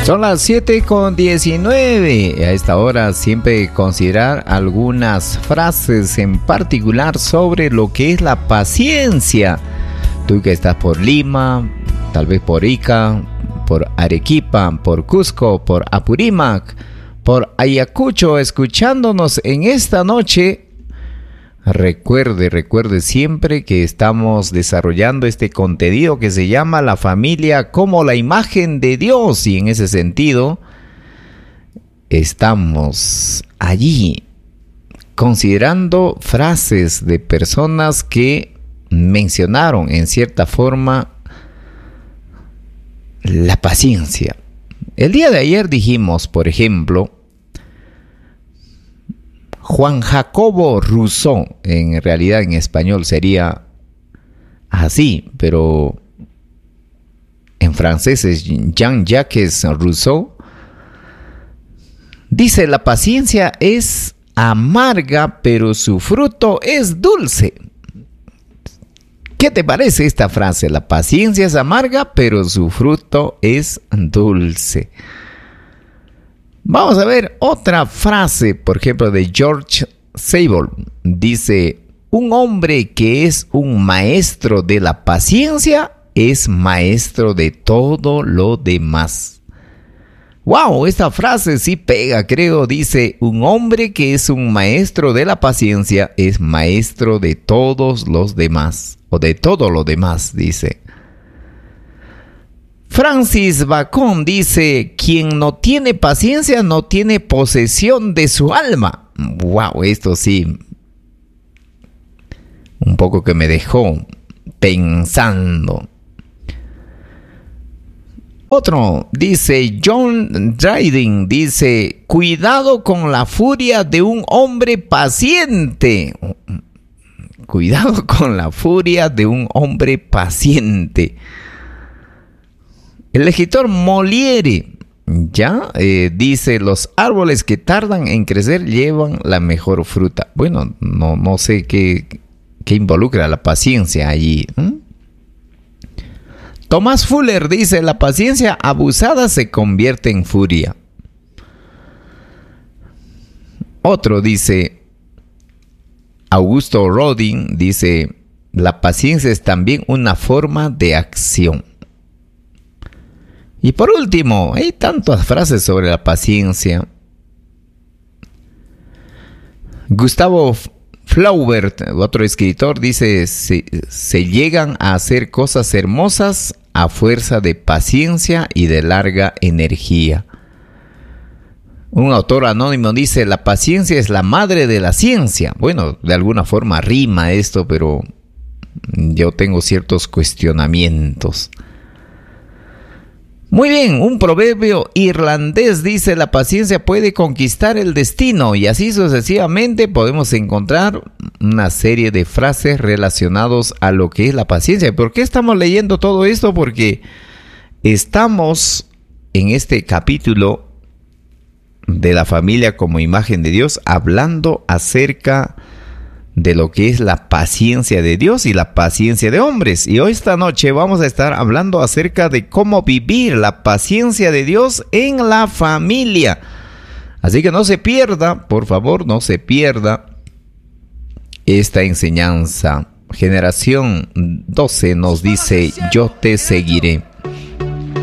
Son las 7:19. A esta hora siempre considerar algunas frases en particular sobre lo que es la paciencia. Tú que estás por Lima, tal vez por Ica, por Arequipa, por Cusco, por Apurímac, por Ayacucho, escuchándonos en esta noche. Recuerde siempre que estamos desarrollando este contenido que se llama La familia como la imagen de Dios, y en ese sentido estamos allí considerando frases de personas que mencionaron en cierta forma la paciencia. El día de ayer dijimos, por ejemplo, Juan Jacobo Rousseau, en realidad en español sería así, pero en francés es Jean-Jacques Rousseau, dice: la paciencia es amarga, pero su fruto es dulce. ¿Qué te parece esta frase? La paciencia es amarga, pero su fruto es dulce. Vamos a ver otra frase, por ejemplo, de George Sable. Dice: un hombre que es un maestro de la paciencia es maestro de todo lo demás. ¡Wow! Esta frase sí pega, creo. Dice: un hombre que es un maestro de la paciencia es maestro de todos los demás. O de todo lo demás, dice. Francis Bacon dice: quien no tiene paciencia no tiene posesión de su alma. Wow, esto sí, un poco que me dejó pensando. Otro dice, John Dryden dice: cuidado con la furia de un hombre paciente. Cuidado con la furia de un hombre paciente. El escritor Molière dice: los árboles que tardan en crecer llevan la mejor fruta. Bueno, no sé qué involucra la paciencia allí. Thomas Fuller dice: la paciencia abusada se convierte en furia. Otro dice, Augusto Rodin dice: la paciencia es también una forma de acción. Y por último, hay tantas frases sobre la paciencia. Gustavo Flaubert, otro escritor, dice: se llegan a hacer cosas hermosas a fuerza de paciencia y de larga energía. Un autor anónimo dice: la paciencia es la madre de la ciencia. Bueno, de alguna forma rima esto, pero yo tengo ciertos cuestionamientos. Muy bien, un proverbio irlandés dice: la paciencia puede conquistar el destino, y así sucesivamente podemos encontrar una serie de frases relacionadas a lo que es la paciencia. ¿Por qué estamos leyendo todo esto? Porque estamos en este capítulo de la familia como imagen de Dios hablando acerca de lo que es la paciencia de Dios y la paciencia de hombres. Y hoy esta noche vamos a estar hablando acerca de cómo vivir la paciencia de Dios en la familia. Así que no se pierda, por favor, no se pierda esta enseñanza. Generación 12 nos dice: yo te seguiré.